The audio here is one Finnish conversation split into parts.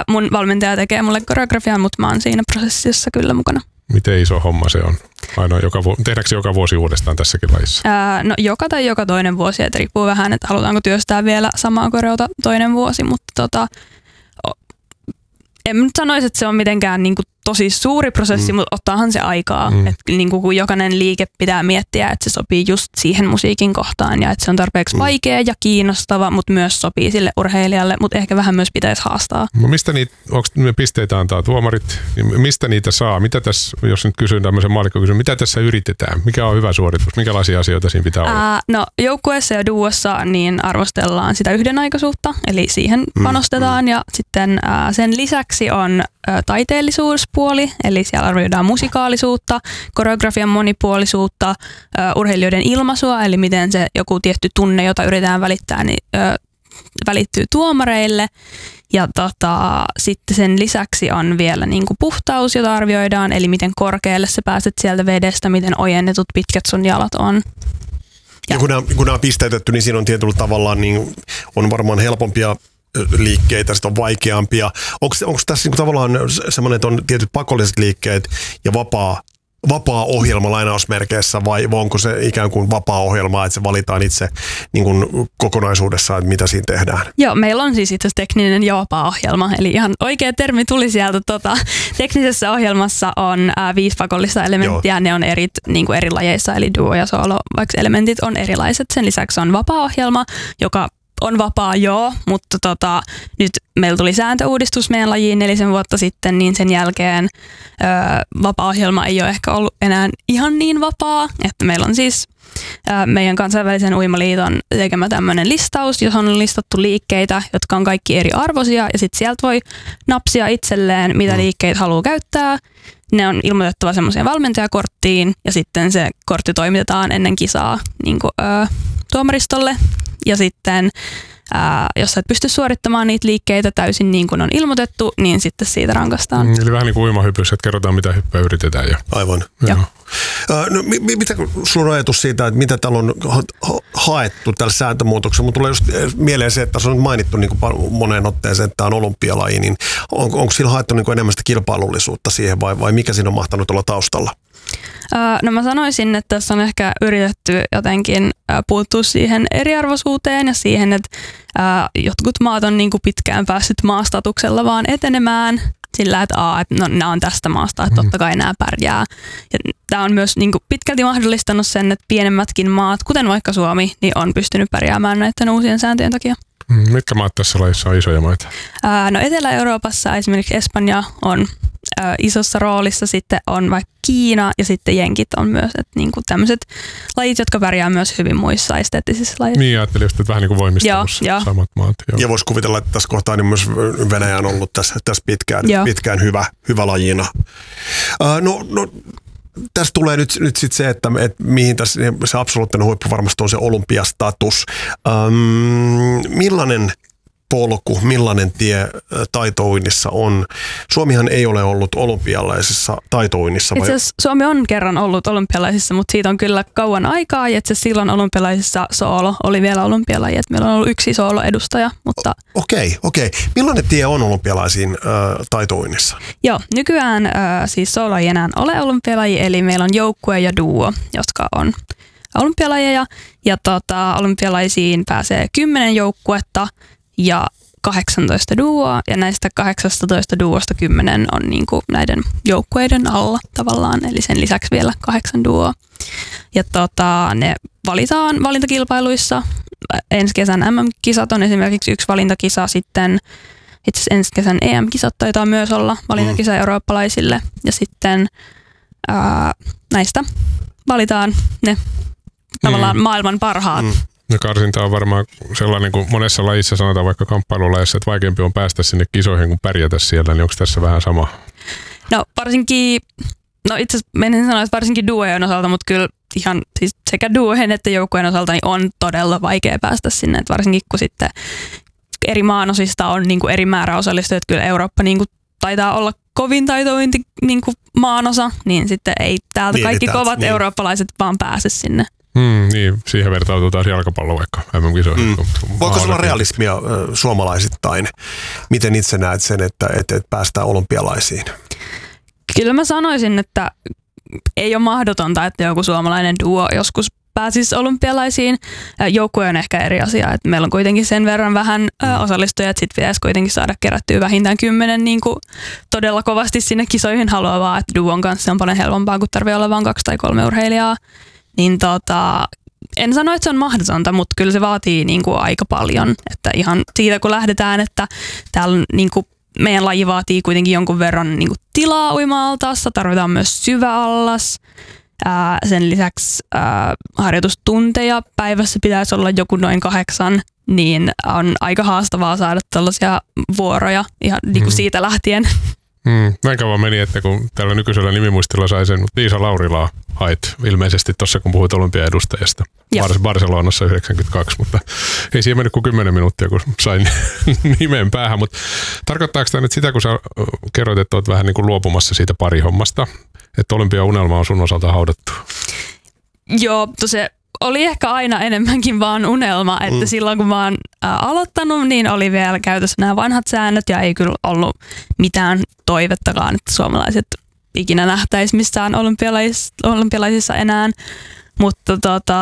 mun valmentaja tekee mulle koreografiaa, mutta mä oon siinä prosessissa kyllä mukana. Miten iso homma se on? Tehdäänkö joka vuosi uudestaan tässäkin lajissa? No joka tai joka toinen vuosi, että riippuu vähän, että halutaanko työstää vielä samaa koreota toinen vuosi, mutta en nyt sanoisi, että se on mitenkään niin kuin tosi suuri prosessi, mutta ottaahan se aikaa. Että niin kuin kun jokainen liike pitää miettiä, että se sopii just siihen musiikin kohtaan ja että se on tarpeeksi vaikea ja kiinnostava, mutta myös sopii sille urheilijalle, mutta ehkä vähän myös pitäisi haastaa. No mistä onko ne pisteitä antaa tuomarit, niin mistä niitä saa? Mitä tässä, jos nyt kysyn tämmöisen maallikkokysymyksen, mitä tässä yritetään? Mikä on hyvä suoritus? Minkälaisia asioita siinä pitää olla? No joukkueessa ja duossa niin arvostellaan sitä yhdenaikaisuutta, eli siihen panostetaan ja sitten sen lisäksi on taiteellisuuspuoli, eli siellä arvioidaan musikaalisuutta, koreografian monipuolisuutta, urheilijoiden ilmaisua, eli miten se joku tietty tunne, jota yritetään välittää, niin välittyy tuomareille. Ja sitten sen lisäksi on vielä niin kuin puhtaus, jota arvioidaan, eli miten korkealle sä pääset sieltä vedestä, miten ojennetut pitkät sun jalat on. Ja kun nämä on pisteytetty, niin siinä on tietyllä tavalla niin on varmaan helpompia liikkeitä, sitten on vaikeampia. Onko tässä niinku tavallaan semmoinen, että on tietyt pakolliset liikkeet ja vapaa ohjelma lainausmerkeissä vai onko se ikään kuin vapaa ohjelma, että se valitaan itse niin kuin kokonaisuudessaan, että mitä siinä tehdään? Joo, meillä on siis itse asiassa tekninen ja vapaa ohjelma, eli ihan oikea termi tuli sieltä. Teknisessä ohjelmassa on 5 pakollista elementtiä, joo. Ne on niin kuin eri lajeissa, eli duo ja solo, vaikka elementit on erilaiset. Sen lisäksi on vapaa ohjelma, joka on vapaa, joo, mutta nyt meillä tuli sääntöuudistus meidän lajiin 4 vuotta sitten, niin sen jälkeen vapaa-ohjelma ei ole ehkä ollut enää ihan niin vapaa, että meillä on siis meidän kansainvälisen uimaliiton tekemä tämmöinen listaus, johon on listattu liikkeitä, jotka on kaikki eri arvoisia ja sitten sieltä voi napsia itselleen, mitä liikkeitä haluaa käyttää. Ne on ilmoitettava semmoiseen valmentajakorttiin ja sitten se kortti toimitetaan ennen kisaa niin kuin, tuomaristolle. Ja sitten, jos sä et pysty suorittamaan niitä liikkeitä täysin niin kuin on ilmoitettu, niin sitten siitä rankaistaan. Eli vähän niin kuin uimahypyssä, että kerrotaan mitä hyppyä yritetään. Aivan. No, mitä sun ajatus siitä, että mitä täällä on haettu tällä sääntömuutoksella? Mun tulee just mieleen se, että tässä on mainittu niin kuin moneen otteeseen, että tämä on olympialaji, niin onko sillä haettu niin kuin enemmän sitä kilpailullisuutta siihen vai mikä siinä on mahtanut olla taustalla? No mä sanoisin, että tässä on ehkä yritetty jotenkin puuttua siihen eriarvoisuuteen ja siihen, että jotkut maat on niin kuin pitkään päässyt maastatuksella vaan etenemään sillä, että nämä on tästä maasta, että totta kai nämä pärjää. Ja tämä on myös niin kuin pitkälti mahdollistanut sen, että pienemmätkin maat, kuten vaikka Suomi, niin on pystynyt pärjäämään näiden uusien sääntöjen takia. Mitkä maat tässä lajissa on isoja maita? No Etelä-Euroopassa esimerkiksi Espanja on isossa roolissa, sitten on vaikka Kiina ja sitten jenkit on myös, että niinku tämmöiset lajit, jotka pärjää myös hyvin muissa esteettisissä lajeissa. Niin, ajattelin just, että vähän niin kuin voimistelussa samat maat. Joo. Ja voisi kuvitella, että tässä kohtaa niin myös Venäjä on ollut tässä pitkään hyvä lajina. No, tässä tulee nyt sit se, että mihin tässä se absoluuttinen huippu varmasti on se olympiastatus. Millainen polku, millainen tie taitouinnissa on? Suomihan ei ole ollut olympialaisissa taitouinnissa. Itse asiassa Suomi on kerran ollut olympialaisissa, mutta siitä on kyllä kauan aikaa. Ja itse silloin olympialaisissa soolo oli vielä olympialaji, että meillä on ollut 1 soolo-edustaja. Mutta Okei. Millainen tie on olympialaisiin taitouinnissa? Joo, nykyään siis soolo ei enää ole olympialaji, eli meillä on joukkue ja duo, jotka on olympialajeja. Ja olympialaisiin pääsee 10 joukkuetta ja 18 duoa, ja näistä 18 duosta 10 on niin kuin näiden joukkueiden alla tavallaan, eli sen lisäksi vielä 8 duoa. Ja ne valitaan valintakilpailuissa. Ensi kesän MM-kisat on esimerkiksi 1 valintakisa, sitten itse asiassa ensi kesän EM-kisat taitaa myös olla valintakisa eurooppalaisille, ja sitten näistä valitaan ne tavallaan maailman parhaat. No karsinta on varmaan sellainen, kuin monessa lajissa sanotaan vaikka kamppailulajissa, että vaikeampi on päästä sinne kisoihin kuin pärjätä siellä, niin onko tässä vähän sama? No varsinkin, itse asiassa menen sanoa, että varsinkin duojen osalta, mutta kyllä ihan siis sekä duojen että joukkueen osalta niin on todella vaikea päästä sinne, että varsinkin kun sitten eri maanosista on niin kuin eri määrä osallistujia, että kyllä Eurooppa niin kuin taitaa olla kovin taitointi niin kuin maanosa, niin sitten ei täältä kaikki kovat eurooppalaiset vaan pääse sinne. Niin, siihen vertautuu taas jalkapallo vaikka MM-kisoihin. Voiko olla realismia suomalaisittain? Miten itse näet sen, että päästään olympialaisiin? Kyllä mä sanoisin, että ei ole mahdotonta, että joku suomalainen duo joskus pääsisi olympialaisiin. Joukkue on ehkä eri asia, että meillä on kuitenkin sen verran vähän osallistujia, että sitten pitäisi kuitenkin saada kerättyä vähintään 10 niin kuin todella kovasti sinne kisoihin haluavaa, että duon kanssa on paljon helpompaa, kun tarvii olla vain 2 tai 3 urheilijaa. Niin en sano, että se on mahdotonta, mutta kyllä se vaatii niin kuin aika paljon, että ihan siitä kun lähdetään, että täällä niin kuin meidän laji vaatii kuitenkin jonkun verran niin kuin tilaa uima-altaassa, tarvitaan myös syvä allas. Sen lisäksi harjoitustunteja päivässä pitäisi olla joku noin 8, niin on aika haastavaa saada tällaisia vuoroja ihan niin kuin siitä lähtien. Näin kauan meni, että kun tällä nykyisellä nimimuistilla sai sen Liisa Laurilaa hait ilmeisesti tuossa, kun puhuit olympiaedustajasta Barcelonassa 92, mutta ei siihen mennyt kuin 10 minuuttia, kun sain nimen päähän. Mutta tarkoittaako tämä nyt sitä, kun sä kerroit, että olet vähän niin kuin luopumassa siitä parihommasta, että olympiaunelma on sun osalta haudattu? Joo, se oli ehkä aina enemmänkin vaan unelma, että silloin kun mä oon aloittanut, niin oli vielä käytössä nämä vanhat säännöt ja ei kyllä ollut mitään toivettakaan, että suomalaiset ikinä nähtäisi missään olympialaisissa enää, mutta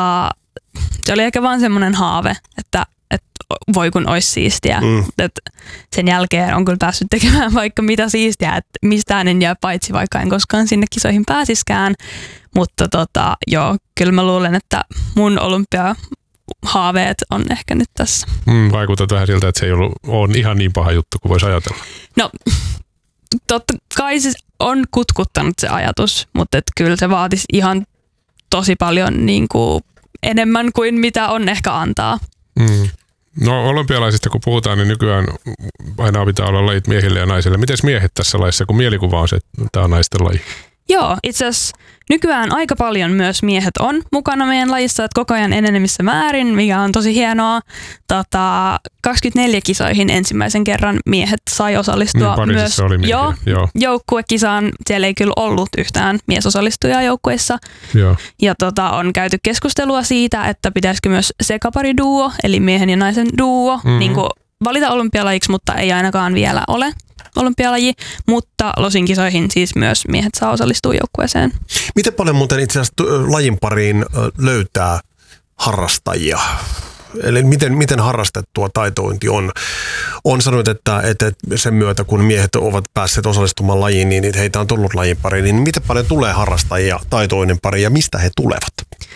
se oli ehkä vaan semmoinen haave, että voi kun olisi siistiä. Et sen jälkeen on kyllä päässyt tekemään vaikka mitä siistiä, että mistään en jää paitsi, vaikka en koskaan sinne kisoihin pääsiskään. Mutta kyllä mä luulen, että mun olympiahaaveet on ehkä nyt tässä. Vaikutat vähän siltä, että se ei ole ihan niin paha juttu kuin voisi ajatella. No, totta kai se on kutkuttanut se ajatus, mutta kyllä se vaatisi ihan tosi paljon niin kuin enemmän kuin mitä on ehkä antaa. No olympialaisista kun puhutaan, niin nykyään aina pitää olla lajit miehille ja naisille. Miten miehet tässä lajissa, kun mielikuva on se, että tämä on naisten laji? Joo, itse asiassa nykyään aika paljon myös miehet on mukana meidän lajissa, että koko ajan enenevissä määrin, mikä on tosi hienoa. 24 kisoihin ensimmäisen kerran miehet sai osallistua myös joukkuekisaan. Siellä ei kyllä ollut yhtään miesosallistujaa joukkueessa. Ja on käyty keskustelua siitä, että pitäisikö myös sekapariduo, eli miehen ja naisen duo, niin kuin valita olympialajiksi, mutta ei ainakaan vielä ole olympialaji, mutta Losin kisoihin siis myös miehet saa osallistua joukkueeseen. Miten paljon muuten itse asiassa lajin pariin löytää harrastajia? Eli miten harrastettua taitointi on? On sanonut, että sen myötä kun miehet ovat päässeet osallistumaan lajiin, niin heitä on tullut lajin pariin, niin miten paljon tulee harrastajia taitoinen pari ja mistä he tulevat?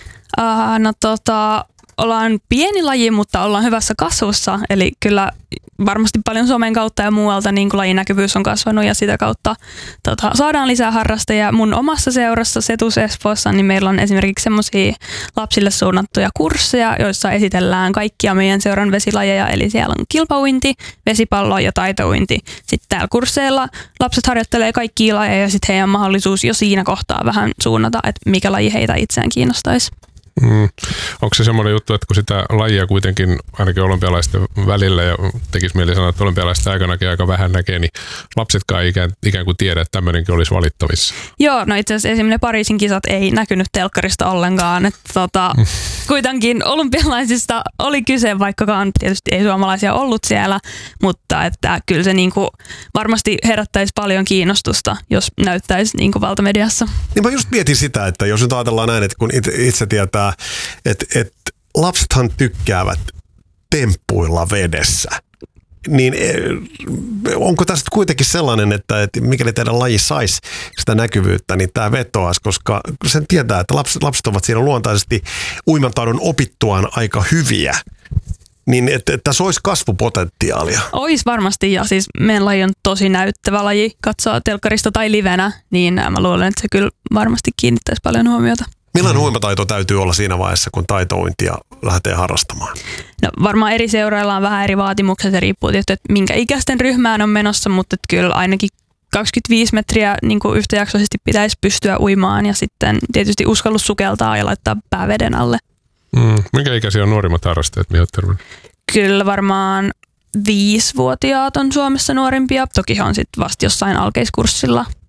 Ollaan pieni laji, mutta ollaan hyvässä kasvussa, eli kyllä varmasti paljon somen kautta ja muualta niin lajin näkyvyys on kasvanut ja sitä kautta saadaan lisää harrastajia. Mun omassa seurassa Setus Espoossa niin meillä on esimerkiksi semmoisia lapsille suunnattuja kursseja, joissa esitellään kaikkia meidän seuran vesilajeja, eli siellä on kilpauinti, vesipallo ja taitouinti. Sitten täällä kursseilla lapset harjoittelee kaikkia lajeja ja sitten heidän on mahdollisuus jo siinä kohtaa vähän suunnata, että mikä laji heitä itseään kiinnostaisi. Onko se semmoinen juttu, että kun sitä lajia kuitenkin ainakin olympialaisten välillä ja tekisi mieli sanoa, että olympialaisten aikanakin aika vähän näkee, niin lapsetkaan ei ikään kuin tiedä, että tämmöinenkin olisi valittavissa? Joo, no itse asiassa esimerkiksi Pariisin kisat ei näkynyt telkkarista ollenkaan. Että kuitenkin olympialaisista oli kyse, vaikkakaan tietysti ei suomalaisia ollut siellä, mutta että kyllä se niinku varmasti herättäisi paljon kiinnostusta, jos näyttäisi niinku valtamediassa. Niin mä just mietin sitä, että jos nyt ajatellaan näin, että kun itse tietää, että lapsethan tykkäävät temppuilla vedessä, niin onko tässä kuitenkin sellainen, että mikäli teidän laji saisi sitä näkyvyyttä, niin tämä vetoaisi, koska sen tietää, että lapset ovat siinä luontaisesti uimantaidon opittuaan aika hyviä, niin että tässä olisi kasvupotentiaalia. Olisi varmasti, ja siis meidän laji on tosi näyttävä laji, katsoa telkkarista tai livenä, niin mä luulen, että se kyllä varmasti kiinnittäisi paljon huomiota. Millainen uimataito täytyy olla siinä vaiheessa, kun taitointia lähtee harrastamaan? No varmaan eri seuroilla on vähän eri vaatimukset, se riippuu tietysti, että minkä ikäisten ryhmään on menossa, mutta kyllä ainakin 25 metriä niin kuin yhtäjaksoisesti pitäisi pystyä uimaan ja sitten tietysti uskallus sukeltaa ja laittaa pää veden alle. Minkä ikäisiä on nuorimmat harrastajat, mihin olet törmännyt? Kyllä varmaan 5-vuotiaat on Suomessa nuorimpia. Toki he on sitten vasta jossain alkeiskurssilla.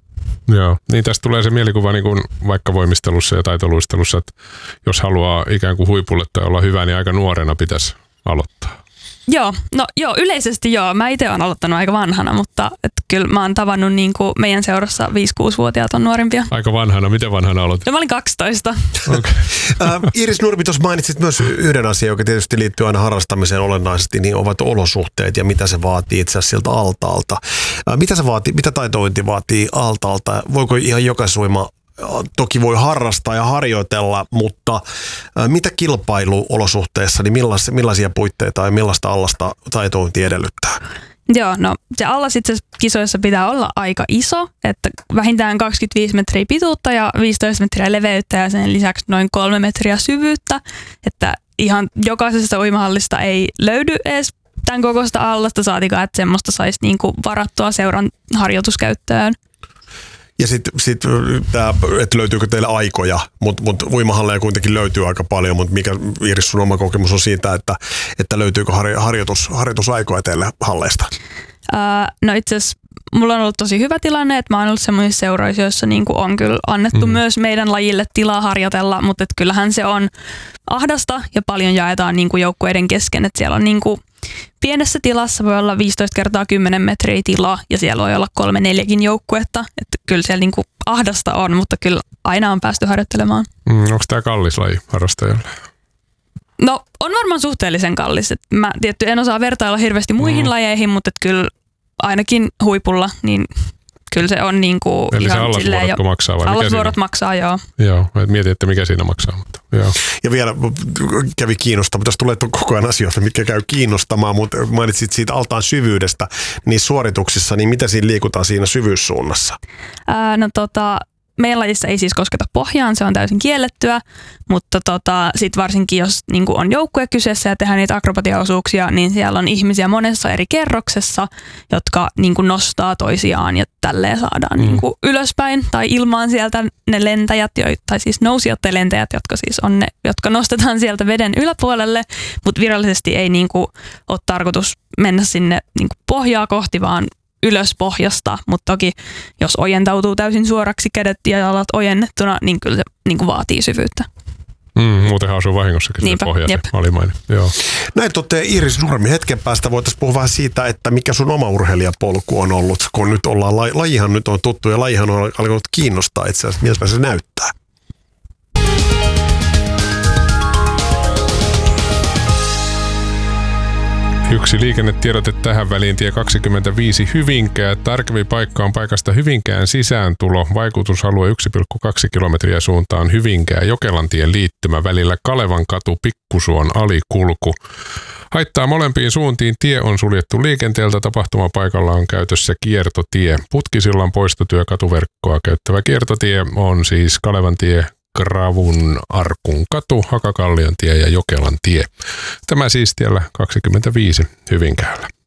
Joo, niin tästä tulee se mielikuva niin kuin vaikka voimistelussa ja taitoluistelussa, että jos haluaa ikään kuin huipulle tai olla hyvä, niin aika nuorena pitäisi aloittaa. Joo, yleisesti joo. Mä itse olen aloittanut aika vanhana, mutta kyllä mä oon tavannut niin kuin meidän seurassa 5-6-vuotiaat on nuorimpia. Aika vanhana? Miten vanhana aloitit? No mä olin 12. Okay. Iiris Nurmi, tuossa mainitsit myös yhden asian, joka tietysti liittyy aina harrastamiseen olennaisesti, niin ovat olosuhteet ja mitä se vaatii itse asiassa siltä altaalta. Mitä taitointi vaatii altaalta? Voiko ihan jokaisen uima toki voi harrastaa ja harjoitella, mutta mitä kilpailuolosuhteissa, niin millaisia puitteita ja millaista allasta taitointi edellyttää? Joo, no se allas itse asiassa kisoissa pitää olla aika iso, että vähintään 25 metriä pituutta ja 15 metriä leveyttä ja sen lisäksi noin 3 metriä syvyyttä, että ihan jokaisesta uimahallista ei löydy edes tämän kokoista allasta, saatikaan, että semmoista saisi niinku varattua seuran harjoituskäyttöön. Ja sitten että löytyykö teille aikoja, mutta uimahalleja kuitenkin löytyy aika paljon, mutta mikä Iiris sun oma kokemus on siitä, että löytyykö harjoitusaikoja teille halleista? No itse asiassa mulla on ollut tosi hyvä tilanne, että mä oon ollut semmoisissa seuroissa, joissa niinku on kyllä annettu myös meidän lajille tilaa harjoitella, mutta kyllähän se on ahdasta ja paljon jaetaan niinku joukkueiden kesken, että siellä on niinku pienessä tilassa voi olla 15 kertaa 10 metriä tilaa ja siellä voi olla 3-4 joukkuetta. Että kyllä siellä niinku ahdasta on, mutta kyllä aina on päästy harjoittelemaan. Onko tämä kallis laji harrastajalle? No on varmaan suhteellisen kallis. Mä tietty en osaa vertailla hirveästi muihin lajeihin, mutta kyllä ainakin huipulla, niin kyllä se on niinku eli ihan se allasvuorot maksaa vai allasvuorot maksaa, joo. Joo, mietin, että mikä siinä maksaa, mutta joo. Ja vielä kävi kiinnostamaan, tässä tulee koko ajan asioita, mitkä käy kiinnostamaan, mutta mainitsit siitä altaan syvyydestä niissä suorituksissa, niin mitä siinä liikutaan siinä syvyyssuunnassa? Meidän lajissa ei siis kosketa pohjaan, se on täysin kiellettyä, mutta sitten varsinkin jos niinku on joukkue kyseessä ja tehdään niitä akrobatiaosuuksia, niin siellä on ihmisiä monessa eri kerroksessa, jotka niinku nostaa toisiaan ja tälleen saadaan niinku ylöspäin tai ilmaan sieltä ne lentäjät, tai siis nousijat ja lentäjät, jotka siis on ne, jotka nostetaan sieltä veden yläpuolelle, mutta virallisesti ei niinku ole tarkoitus mennä sinne niinku pohjaa kohti, vaan ylös pohjasta, mutta toki jos ojentautuu täysin suoraksi kädet ja jalat ojennettuna, niin kyllä se niin kuin vaatii syvyyttä. Muutenhan osuu vahingossakin se pohja, se alimainen. Joo. Näin toteaa Iiris Nurmi. Hetken päästä voitaisiin puhua vähän siitä, että mikä sun oma urheilijapolku on ollut, kun nyt ollaan, lajihan nyt on tuttu ja lajihan on alkanut kiinnostaa itse asiassa, miltä se näyttää. Yksi liikennetiedote tähän väliin, tie 25 Hyvinkää. Tarkempi paikka on paikasta Hyvinkään sisääntulo. Vaikutusalue 1,2 kilometriä suuntaan Hyvinkää Jokelantien liittymä välillä Kalevan katu Pikkusuon alikulku. Haittaa molempiin suuntiin. Tie on suljettu liikenteeltä. Tapahtumapaikalla on käytössä kiertotie. Putkisillan poistotyö katuverkkoa käyttävä kiertotie on siis Kalevantie, Kravun Arkun katu, Hakakallion tie ja Jokelan tie. Tämä siis tiellä 25 Hyvinkäällä.